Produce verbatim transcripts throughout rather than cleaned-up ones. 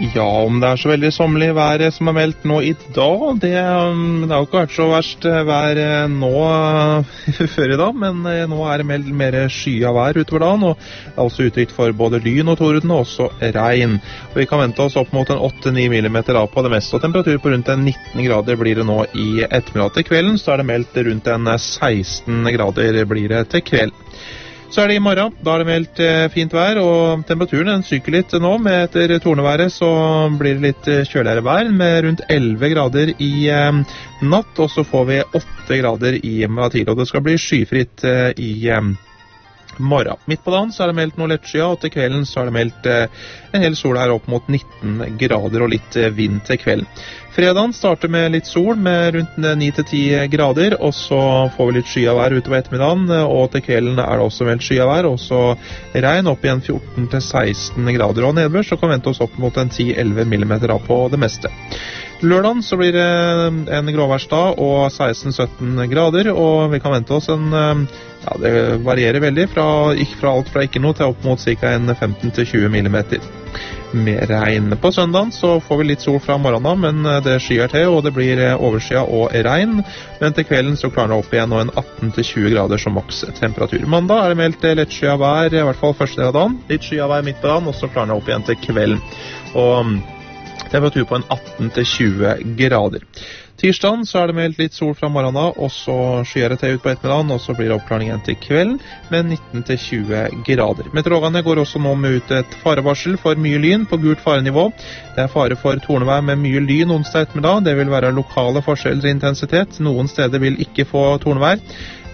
Ja, om det er så veldig sommerlig vær som er meldt nå i dag, det, det har jo ikke vært så verst vær nå før i dag, men nå er det meldt mer skyet vær utover dagen, og det er også utrygt for både lyn og torden, og også regn. Og vi kan vente oss opp mot en åtte til ni millimeter av på det meste, og temperatur på rundt en nitten grader blir det nå i ettermiddag. Til kvelden så er det meldt rundt en seksten grader blir det til kveld. Så er det i morgen, da er det meldt eh, fint vær, og temperaturen den syker litt nå. Med etter torneværet så blir det litt eh, kjøligere vær, med rundt elleve grader i eh, natt, og så får vi åtte grader i morgen, og det skal bli skyfritt eh, i eh, morgen. Midt på dagen så er det meldt noe lettskyet, og til kvelden så er det meldt eh, en hel sol her opp mot nitten grader og litt eh, vind til kvelden. Fredagen starter med litt sol, med rundt ni til ti grader, og så får vi litt skyet vær utover ettermiddagen, og til kvelden er det også meldt skyet vær, og så regn opp igjen fjorten til seksten grader, og nedbør så kan vi vente oss opp mot en ti til elleve millimeter av på det meste. Lørdagen så blir det en gråværsdag og seksten til sytten grader, og vi kan vente oss en, ja det varierer veldig, fra, fra alt fra ikke noe til opp mot ca. en femten til tjue millimeter. Med regn. På søndagen så får vi litt sol fra morgenen, men det skyer til, og det blir overskyet og regn. Men til kvelden så klarer det opp igjen og en atten til tjue grader som maks temperatur. Mandag er det meldt lettskyet vær, i hvert fall første del av dagen. Litt skyet vær midt på dagen, og så klarer det opp igjen til kvelden. Og temperatur på en atten til tjue grader. Tirsdagen så er det meldt litt sol fra morgenen, og så skyer det til ut på ettermiddagen, og så blir det oppklaring igjen til kvelden med nitten til tjue grader. Meteorologene går også nå med ut et farevarsel for mye lyn på gult farenivå. Det er fare for tornevær med mye lyn onsdag ettermiddag. Det vil være lokale forskjeller i intensitet. Noen steder vil ikke få tornevær,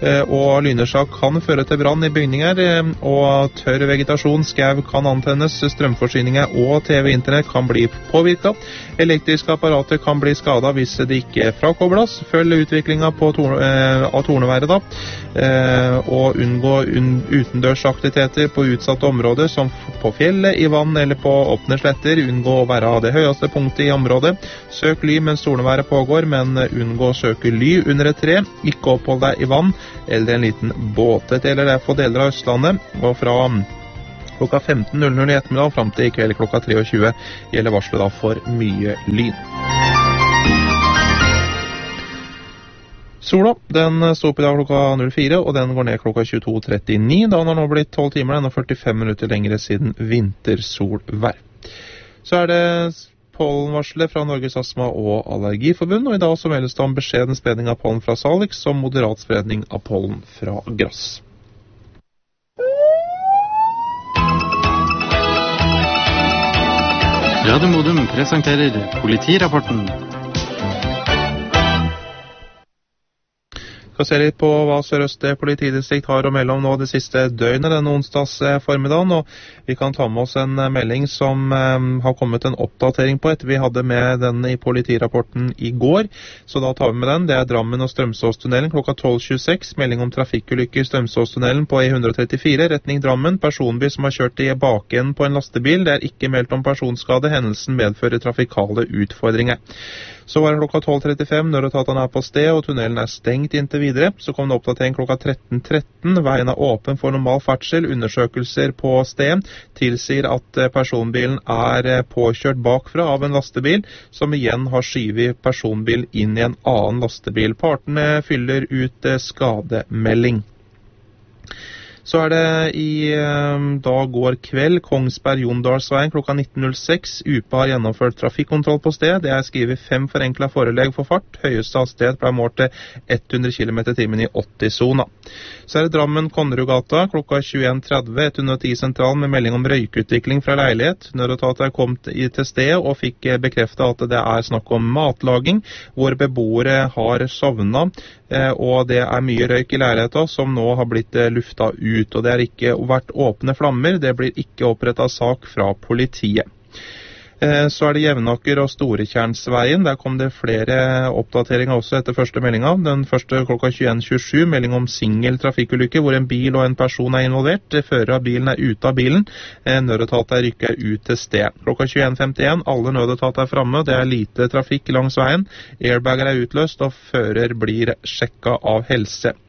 og lynnedslag kan føre til brann i bygninger, og tørr vegetasjon, skau kan antennes, strømforsyninger og T V-internett kan bli påvirket. Elektriske apparater kan bli skadet hvis det ikke frakobles. Følg utviklingen på torne, eh, av torneværet da, eh, og unngå un utendørsaktiviteter på utsatte områder som på fjellet, i vann eller på åpne sletter. Unngå å være av det høyeste punktet i området. Søk ly mens torneværet pågår, men unngå å søke ly under et tre. Ikke opphold deg i vann eller en liten båt. Det gjelder derfor deler av Østlandet, og fra klokka femten i ettermiddag fram til i kveld klokka tjuetre gjelder varslet da for mye lyn. Sola, den står opp i dag klokka fire, og den går ned klokka tjueto trettini. Da den har nå blitt tolv timer, den er førtifem minutter lengre siden vintersolvær. Så er det pollenvarslet fra Norges Astma- og Allergiforbund, og i dag så meldes det om beskjeden spredning av pollen fra Salix som moderat spredning av pollen fra grass. Radio Modum presenterer Politirapporten. Vi skal se litt på hva Sør-Øst politidistrikt har å melde om nå det siste døgnet denne onsdags formiddagen, og vi kan ta med oss en melding som um, har kommet en oppdatering på etter vi hadde med den i politirapporten i går, så da tar vi med den. Det er Drammen og Strømsåstunnelen klokka tolv tjueseks, melding om trafikkulykke i Strømsåstunnelen på E ett trettifire, retning Drammen, personbil som har kjørt i bakenden på en lastebil. Det er ikke meldt om personskade, hendelsen medfører trafikale utfordringer. Så var det klokka tolv trettifem, nødetatene er på sted, og tunnelen er stengt inntil videre. Så kom det oppdatering klokka tretten tretten, veien er åpen for normal ferdsel. Undersøkelser på sted tilsier at personbilen er påkjørt bakfra av en lastebil, som igjen har skyvet personbil inn i en annen lastebil. Partene fyller ut skademelding. Så er det i dag går kveld, Kongsberg-Jondalsveien klokka nitten null seks. U P A har gjennomført trafikkontroll på sted. Det er skrevet fem forenklet forelegg for fart. Høyeste hastighet ble målt til hundre kilometer i timen i åtti-sona. Så er det Drammen-Konnerudgata klokka tjueen tretti, ett hundre og ti sentral med melding om røykutvikling fra leilighet. Nødetatet kom til stedet og fikk bekreftet at det er snakk om matlaging, hvor beboere har sovnet, og det er mye røyk i leiligheten som nå har blitt lufta ut. Og det har ikke vært åpne flammer, det blir ikke opprettet sak fra politiet. Så er det Jevnaker og Storetjernsveien, der kom det flere oppdateringer også etter første meldinga. Den første klokka tjueen tjuesju, melding om singel trafikkulykke hvor en bil og en person er involvert. Fører av bilen er ute av bilen, nødetatet rykker ut til sted. Klokka tjueen femtien, alle nødetater er fremme, det er lite trafikk langs veien. Airbager er utløst og fører blir sjekket av helse.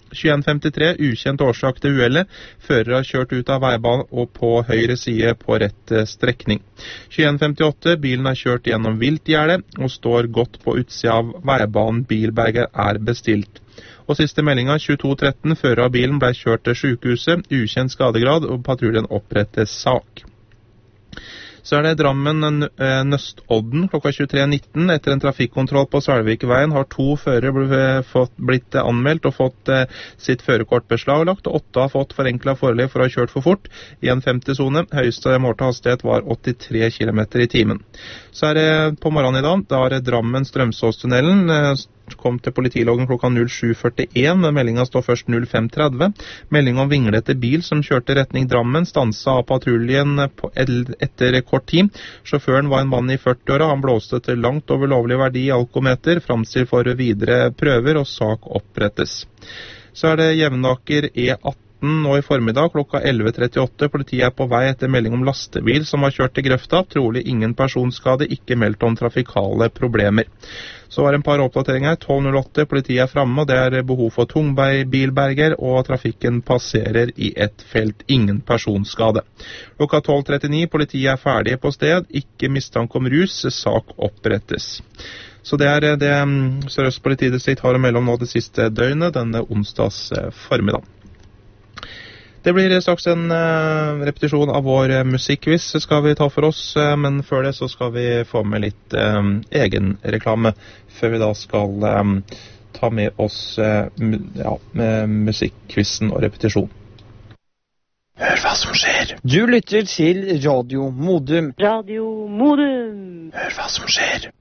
tjueen femtitre, ukjent årsak til uhellet. Fører har kjørt ut av veibanen og på høyre side på rett strekning. tjueen femtiåtte, bilen har kjørt gjennom viltgjerde og står godt på utsida av veibanen. Bilberger er bestilt. Og siste meldinga, tjueto tretten, fører av bilen ble kjørt til sykehuset, ukjent skadegrad, og patruljen oppretter sak. Så er det Drammen Nøstodden klokka tjuetre nitten. Etter en trafikkontroll på Svelvikveien har to førere blitt anmeldt og fått sitt førerkort beslaglagt, og åtte har fått forenklet forelegg for å ha kjørt for fort i en femti-sone. Høyeste målte hastighet var åttitre kilometer i timen. Så er det på morgenen i dag, da er det Drammen Strømsåstunnelen kom til politiloggen klokka null sju førtien, men meldingen står først null fem tretti. Melding om vinglete bil som kjørte retning Drammen, stanset av patruljen etter kort tid. Sjåføren var en mann i førti-åra, han blåste til langt over lovlig verdi i alkometer, framstilt for videre prøver og sak opprettes. Så er det Jevnaker E atten nå i formiddag klokka elleve trettiåtte. Politiet er på vei etter melding om lastebil som har kjørt til grøfta. Trolig ingen personskade, ikke meldt om trafikale problemer. Så var det en par oppdateringer. tolv null åtte, politiet er fremme, og det er behov for tungbilberger, og trafikken passerer i et felt. Ingen personskade. Klokka tolv trettini, politiet er ferdige på sted. Ikke mistanke om rus, sak opprettes. Så det er det Sør-Øst politidistrikt har å melde om nå det siste døgnet, denne onsdags formiddag. Det blir straks en uh, repetisjon av vår uh, musikkquiz skal vi ta for oss, uh, men før det så skal vi få med litt uh, egen reklame, før vi da skal um, ta med oss uh, mu- ja, med musikkquizen og repetisjon. Hør hva som skjer! Du lytter til Radio Modum. Radio Modum. Hør hva som skjer!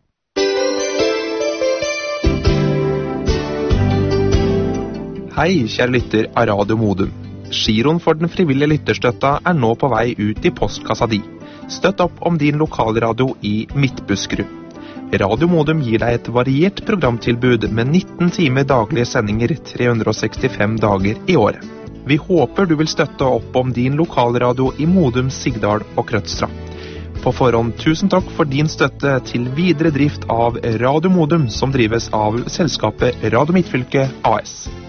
Hei, kjære lytter av Radio Modum. Giroen for den frivillige lytterstøtta er nå på vei ut i postkassa di. Støtt opp om din lokalradio i Midtbuskerud. Radio Modum gir deg et variert programtilbud med nitten timer daglige sendinger tre hundre sekstifem dager i året. Vi håper du vil støtte opp om din lokalradio i Modum, Sigdal og Krødstra. På forhånd tusen takk for din støtte til videre drift av Radio Modum, som drives av selskapet Radio Midtfylke A S.